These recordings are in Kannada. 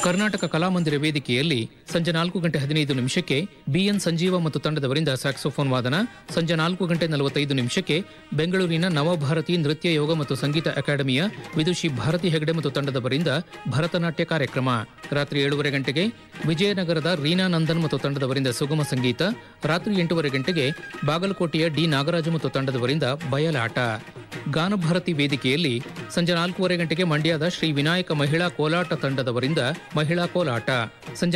ಕರ್ನಾಟಕ ಕಲಾಮಂದಿರ ವೇದಿಕೆಯಲ್ಲಿ ಸಂಜೆ 4:15 ಬಿಎನ್ ಸಂಜೀವ ಮತ್ತು ತಂಡದವರಿಂದ ಸ್ಯಾಕ್ಸೋಫೋನ್ ವಾದನ, ಸಂಜೆ 4:45 ಬೆಂಗಳೂರಿನ ನವಭಾರತಿ ನೃತ್ಯ ಯೋಗ ಮತ್ತು ಸಂಗೀತ ಅಕಾಡೆಮಿಯ ವಿದುಷಿ ಭಾರತಿ ಹೆಗಡೆ ಮತ್ತು ತಂಡದವರಿಂದ ಭರತನಾಟ್ಯ ಕಾರ್ಯಕ್ರಮ, ರಾತ್ರಿ 7:30 ವಿಜಯನಗರದ ರೀನಾ ನಂದನ್ ಮತ್ತು ತಂಡದವರಿಂದ ಸುಗಮ ಸಂಗೀತ, ರಾತ್ರಿ 8:30 ಬಾಗಲಕೋಟೆಯ ಡಿ ನಾಗರಾಜು ಮತ್ತು ತಂಡದವರಿಂದ ಬಯಲಾಟ. ಗಾನಭಾರತಿ ವೇದಿಕೆಯಲ್ಲಿ ಸಂಜೆ 4:15 ಮಂಡ್ಯದ ಶ್ರೀ ವಿನಾಯಕ ಮಹಿಳಾ ಕೋಲಾಟ ತಂಡದವರಿಂದ ಮಹಿಳಾ ಕೋಲಾಟ, ಸಂಜೆ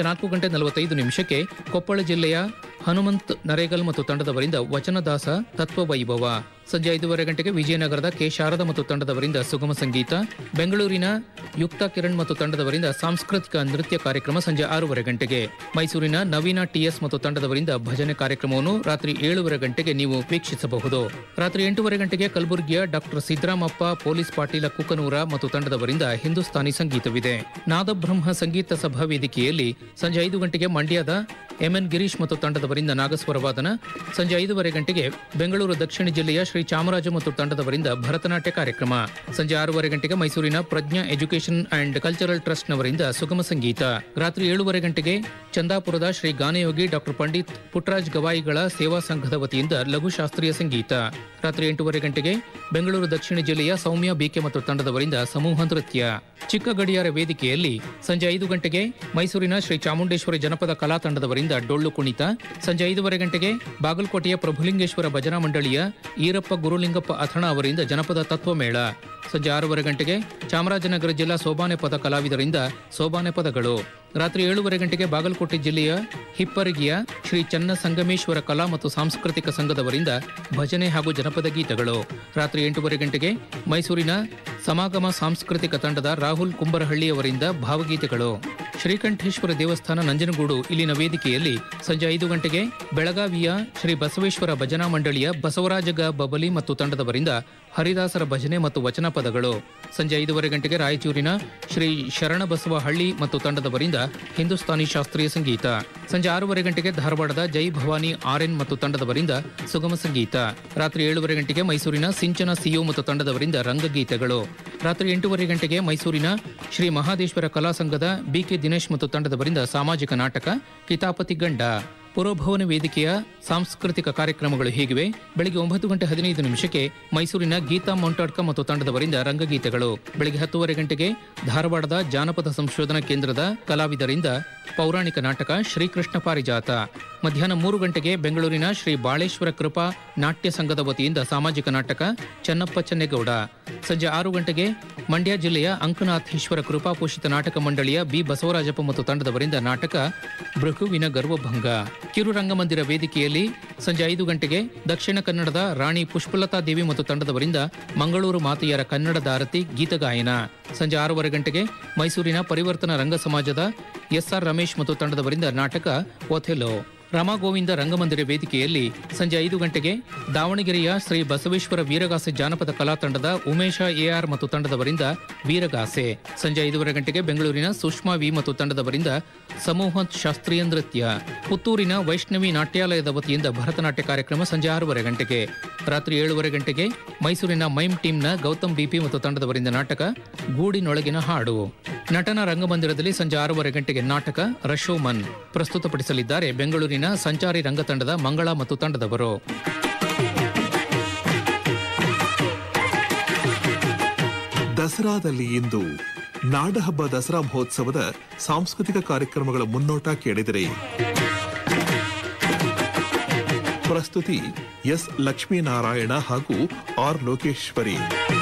4:45 ಕೊಪ್ಪಳ ಜಿಲ್ಲೆಯ ಹನುಮಂತ್ ನರೇಗಲ್ ಮತ್ತು ತಂಡದವರಿಂದ ವಚನದಾಸ ತತ್ವವೈಭವ, ಸಂಜೆ 5:30 ವಿಜಯನಗರದ ಕೆ ಶಾರದಾ ಮತ್ತು ತಂಡದವರಿಂದ ಸುಗಮ ಸಂಗೀತ, ಬೆಂಗಳೂರಿನ ಯುಕ್ತ ಕಿರಣ್ ಮತ್ತು ತಂಡದವರಿಂದ ಸಾಂಸ್ಕೃತಿಕ ನೃತ್ಯ ಕಾರ್ಯಕ್ರಮ ಸಂಜೆ 6:30 ಮೈಸೂರಿನ ನವೀನ ಟಿಎಸ್ ಮತ್ತು ತಂಡದವರಿಂದ ಭಜನೆ ಕಾರ್ಯಕ್ರಮವನ್ನು ರಾತ್ರಿ 7:30 ನೀವು ವೀಕ್ಷಿಸಬಹುದು. ರಾತ್ರಿ 8:30 ಕಲಬುರಗಿಯ ಡಾಕ್ಟರ್ ಸಿದ್ದರಾಮಪ್ಪ ಪೊಲೀಸ್ ಪಾಟೀಲ ಕುಕನೂರ ಮತ್ತು ತಂಡದವರಿಂದ ಹಿಂದೂಸ್ತಾನಿ ಸಂಗೀತವಿದೆ. ನಾದಬ್ರಹ್ಮ ಸಂಗೀತ ಸಭಾ ವೇದಿಕೆಯಲ್ಲಿ ಸಂಜೆ 5 ಮಂಡ್ಯದ ಎಂಎನ್ ಗಿರೀಶ್ ಮತ್ತು ತಂಡದವರಿಂದ ನಾಗಸ್ವರ ವಾದನ, ಸಂಜೆ 5:30 ಬೆಂಗಳೂರು ದಕ್ಷಿಣ ಜಿಲ್ಲೆಯ ಶ್ರೀ ಚಾಮರಾಜ ಮತ್ತು ತಂಡದವರಿಂದ ಭರತನಾಟ್ಯ ಕಾರ್ಯಕ್ರಮ, ಸಂಜೆ 6:30 ಮೈಸೂರಿನ ಪ್ರಜ್ಞಾ ಎಜುಕೇಷನ್ ಅಂಡ್ ಕಲ್ಚರಲ್ ಟ್ರಸ್ಟ್ನವರಿಂದ ಸುಗಮ ಸಂಗೀತ, ರಾತ್ರಿ 7:30 ಚಂದಾಪುರದ ಶ್ರೀ ಗಾನಯೋಗಿ ಡಾಕ್ಟರ್ ಪಂಡಿತ್ ಪುಟ್ಟರಾಜ್ ಗವಾಯಿಗಳ ಸೇವಾ ಸಂಘದ ವತಿಯಿಂದ ಲಘು ಶಾಸ್ತ್ರೀಯ ಸಂಗೀತ, ರಾತ್ರಿ 8:30 ಬೆಂಗಳೂರು ದಕ್ಷಿಣ ಜಿಲ್ಲೆಯ ಸೌಮ್ಯ ಬಿಕೆ ಮತ್ತು ತಂಡದವರಿಂದ ಸಮೂಹ ನೃತ್ಯ. ಚಿಕ್ಕ ಗಡಿಯಾರ ವೇದಿಕೆಯಲ್ಲಿ ಸಂಜೆ 5 ಮೈಸೂರಿನ ಶ್ರೀ ಚಾಮುಂಡೇಶ್ವರಿ ಜನಪದ ಕಲಾ ತಂಡದವರಿಂದ ಡೊಳ್ಳು ಕುಣಿತ, ಸಂಜೆ 5:30 ಬಾಗಲಕೋಟೆಯ ಪ್ರಭುಲಿಂಗೇಶ್ವರ ಭಜನಾ ಮಂಡಳಿಯ ಈರಪ್ಪ ಗುರುಲಿಂಗಪ್ಪ ಅಥಣ ಅವರಿಂದ ಜನಪದ ತತ್ವಮೇಳ, ಸಂಜೆ 6:30 ಚಾಮರಾಜನಗರ ಜಿಲ್ಲಾ ಸೋಬಾನೆ ಪದ ಕಲಾವಿದರಿಂದ ಸೋಬಾನೆ ಪದಗಳು, ರಾತ್ರಿ 7:30 ಬಾಗಲಕೋಟೆ ಜಿಲ್ಲೆಯ ಹಿಪ್ಪರಿಗಿಯ ಶ್ರೀ ಚನ್ನ ಸಂಗಮೇಶ್ವರ ಕಲಾ ಮತ್ತು ಸಾಂಸ್ಕೃತಿಕ ಸಂಘದವರಿಂದ ಭಜನೆ ಹಾಗೂ ಜನಪದ ಗೀತೆಗಳು, ರಾತ್ರಿ 8:30 ಮೈಸೂರಿನ ಸಮಾಗಮ ಸಾಂಸ್ಕೃತಿಕ ತಂಡದ ರಾಹುಲ್ ಕುಂಬರಹಳ್ಳಿಯವರಿಂದ ಭಾವಗೀತೆಗಳು. ಶ್ರೀಕಂಠೇಶ್ವರ ದೇವಸ್ಥಾನ ನಂಜನಗೂಡು ಇಲ್ಲಿನ ವೇದಿಕೆಯಲ್ಲಿ ಸಂಜೆ 5 ಬೆಳಗಾವಿಯ ಶ್ರೀ ಬಸವೇಶ್ವರ ಭಜನಾ ಮಂಡಳಿಯ ಬಸವರಾಜಗ ಬಬಲಿ ಮತ್ತು ತಂಡದವರಿಂದ ಹರಿದಾಸರ ಭಜನೆ ಮತ್ತು ವಚನ ಪದಗಳು, ಸಂಜೆ 5:30 ರಾಯಚೂರಿನ ಶ್ರೀ ಶರಣಬಸವ ಹಳ್ಳಿ ಮತ್ತು ತಂಡದವರಿಂದ ಹಿಂದೂಸ್ತಾನಿ ಶಾಸ್ತ್ರೀಯ ಸಂಗೀತ, ಸಂಜೆ 6:30 ಧಾರವಾಡದ ಜೈ ಭವಾನಿ ಆರ್ಎನ್ ಮತ್ತು ತಂಡದವರಿಂದ ಸುಗಮ ಸಂಗೀತ, ರಾತ್ರಿ 7:30 ಮೈಸೂರಿನ ಸಿಂಚನ ಸಿಯೋ ಮತ್ತು ತಂಡದವರಿಂದ ರಂಗಗೀತೆಗಳು, ರಾತ್ರಿ 8:30 ಮೈಸೂರಿನ ಶ್ರೀ ಮಹಾದೇಶ್ವರ ಕಲಾ ಸಂಘದ ಬಿಕೆ ದಿನೇಶ್ ಮತ್ತು ತಂಡದವರಿಂದ ಸಾಮಾಜಿಕ ನಾಟಕ ಕಿತಾಪತಿ ಗಂಡ. ಪುರಭವನ ವೇದಿಕೆಯ ಸಾಂಸ್ಕೃತಿಕ ಕಾರ್ಯಕ್ರಮಗಳು ಹೀಗಿವೆ. ಬೆಳಗ್ಗೆ 9:15 ಮೈಸೂರಿನ ಗೀತಾ ಮೊಂಟಾಡ್ಕ ಮತ್ತು ತಂಡದವರಿಂದ ರಂಗಗೀತೆಗಳು, ಬೆಳಗ್ಗೆ 10:30 ಧಾರವಾಡದ ಜಾನಪದ ಸಂಶೋಧನಾ ಕೇಂದ್ರದ ಕಲಾವಿದರಿಂದ ಪೌರಾಣಿಕ ನಾಟಕ ಶ್ರೀಕೃಷ್ಣ ಪಾರಿಜಾತ, ಮಧ್ಯಾಹ್ನ 3 ಬೆಂಗಳೂರಿನ ಶ್ರೀ ಬಾಳೇಶ್ವರ ಕೃಪಾ ನಾಟ್ಯ ಸಂಘದ ವತಿಯಿಂದ ಸಾಮಾಜಿಕ ನಾಟಕ ಚೆನ್ನಪ್ಪ ಚೆನ್ನೇಗೌಡ, ಸಂಜೆ 6 ಮಂಡ್ಯ ಜಿಲ್ಲೆಯ ಅಂಕನಾಥೇಶ್ವರ ಕೃಪಾಪೋಷಿತ ನಾಟಕ ಮಂಡಳಿಯ ಬಿ ಬಸವರಾಜಪ್ಪ ಮತ್ತು ತಂಡದವರಿಂದ ನಾಟಕ ಭೃಗುವಿನ ಗರ್ವಭಂಗ. ಕಿರು ರಂಗಮಂದಿರ ವೇದಿಕೆಯಲ್ಲಿ ಸಂಜೆ 5 ದಕ್ಷಿಣ ಕನ್ನಡದ ರಾಣಿ ಪುಷ್ಪಲತಾ ದೇವಿ ಮತ್ತು ತಂಡದವರಿಂದ ಮಂಗಳೂರು ಮಾತೆಯರ ಕನ್ನಡದ ಆರತಿ ಗೀತಗಾಯನ, ಸಂಜೆ 6:15 ಮೈಸೂರಿನ ಪರಿವರ್ತನಾ ರಂಗ ಸಮಾಜದ ಎಸ್ಆರ್ ರಮೇಶ್ ಮತ್ತು ತಂಡದವರಿಂದ ನಾಟಕ ಒಥೆಲೋ. ರಾಮಗೋವಿಂದ ರಂಗಮಂದಿರ ವೇದಿಕೆಯಲ್ಲಿ ಸಂಜೆ 5 ದಾವಣಗೆರೆಯ ಶ್ರೀ ಬಸವೇಶ್ವರ ವೀರಗಾಸೆ ಜಾನಪದ ಕಲಾ ತಂಡದ ಉಮೇಶ ಎಆರ್ ಮತ್ತು ತಂಡದವರಿಂದ ವೀರಗಾಸೆ, ಸಂಜೆ 5:30 ಬೆಂಗಳೂರಿನ ಸುಷ್ಮಾ ವಿ ಮತ್ತು ತಂಡದವರಿಂದ ಸಮೂಹ ಶಾಸ್ತ್ರೀಯ ನೃತ್ಯ. ಪುತ್ತೂರಿನ ವೈಷ್ಣವಿ ನಾಟ್ಯಾಲಯದ ವತಿಯಿಂದ ಭರತನಾಟ್ಯ ಕಾರ್ಯಕ್ರಮ ಸಂಜೆ 6:30 ರಾತ್ರಿ 7:30 ಮೈಸೂರಿನ ಮೈಮ್ ಟೀಮ್ನ ಗೌತಮ್ ಬಿಪಿ ಮತ್ತು ತಂಡದವರಿಂದ ನಾಟಕ ಗೂಡಿನೊಳಗಿನ ಹಾಡು. ನಟನ ರಂಗಮಂದಿರದಲ್ಲಿ ಸಂಜೆ 6:30 ನಾಟಕ ರಶೋಮನ್ ಪ್ರಸ್ತುತಪಡಿಸಲಿದ್ದಾರೆ ಬೆಂಗಳೂರಿನ ಸಂಚಾರಿ ರಂಗತಂಡದ ಮಂಗಳ ಮತ್ತು ತಂಡದವರು. ದಸರಾದಲ್ಲಿ ಇಂದು ನಾಡಹಬ್ಬ ದಸರಾ ಮಹೋತ್ಸವದ ಸಾಂಸ್ಕೃತಿಕ ಕಾರ್ಯಕ್ರಮಗಳ ಮುನ್ನೋಟ ಕೇಳಿದರೆ, ಪ್ರಸ್ತುತಿ ಎಸ್ ಲಕ್ಷ್ಮೀನಾರಾಯಣ ಹಾಗೂ ಆರ್ ಲೋಕೇಶ್ವರಿ,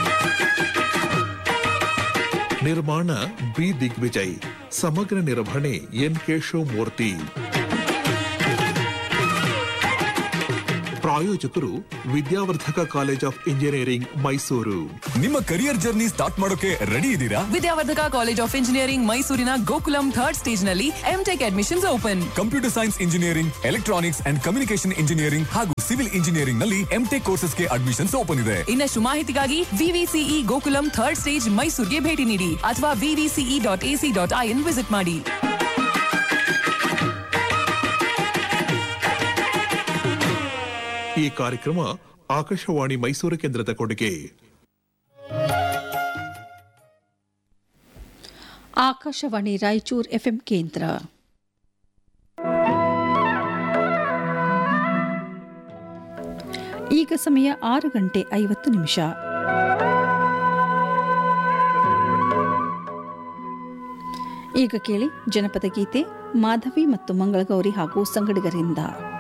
ನಿರ್ಮಾಣ ಬಿ ದಿಗ್ವಿಜಯ್, ಸಮಗ್ರ ನಿರ್ವಹಣೆ ಎನ್ ಕೇಶವಮೂರ್ತಿ. ಪ್ರಾಯೋಜಕರು ವಿದ್ಯಾವರ್ಧಕ ಕಾಲೇಜ್ ಆಫ್ ಇಂಜಿನಿಯರಿಂಗ್ ಮೈಸೂರು. ನಿಮ್ಮ ಕರಿಯರ್ ಜರ್ನಿ ಸ್ಟಾರ್ಟ್ ಮಾಡೋಕೆ ರೆಡಿ ಇದ್ದೀರಾ? ವಿದ್ಯಾವರ್ಧಕ ಕಾಲೇಜ್ ಆಫ್ ಇಂಜಿನಿಯರಿಂಗ್ ಮೈಸೂರಿನ ಗೋಕುಲಂ 3rd ಸ್ಟೇಜ್ ನಲ್ಲಿ MTech admissions open. Computer science engineering, electronics and communication engineering ಹಾಗೂ ಸಿವಿಲ್ ಇಂಜಿನಿಯರಿಂಗ್ ನಲ್ಲಿ ಎಂಟೆಕ್ ಕೋರ್ಸಸ್ಗೆ ಅಡ್ಮಿಷನ್ಸ್ ಓಪನ್ ಇದೆ. ಇನ್ನಷ್ಟು ಮಾಹಿತಿಗಾಗಿ ವಿವಿಸಿಇ ಗೋಕುಲಂ 3rd ಸ್ಟೇಜ್ ಮೈಸೂರಿಗೆ ಭೇಟಿ ನೀಡಿ ಅಥವಾ vvce.ac.in ವಿಸಿಟ್ ಮಾಡಿ. ಈ ಕಾರ್ಯಕ್ರಮ ಆಕಾಶವಾಣಿ ಮೈಸೂರು ಕೇಂದ್ರದ ಕೊಡುಗೆ. ಆಕಾಶವಾಣಿ ರಾಯಚೂರು ಎಫ್ಎಂ ಕೇಂದ್ರ. ಈಗ ಸಮಯ 6:50. ಈಗ ಕೇಳಿ ಜನಪದ ಗೀತೆ ಮಾಧವಿ ಮತ್ತು ಮಂಗಳಗೌರಿ ಹಾಗೂ ಸಂಗಡಿಗರಿಂದ.